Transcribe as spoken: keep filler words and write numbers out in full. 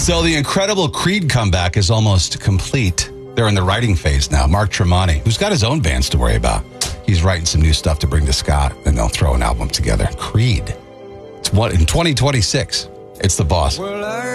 So the incredible Creed comeback is almost complete. They're in the writing phase now. Mark Tremonti, who's got his own bands to worry about, he's writing some new stuff to bring to Scott, and they'll throw an album together. Creed. It's what in twenty twenty-six. It's the boss.